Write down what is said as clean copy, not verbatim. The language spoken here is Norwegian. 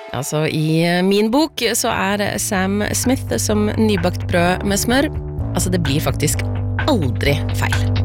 Altså, i min bok så Sam Smith som nybakt brød med smør. Altså, det blir faktisk aldri feil.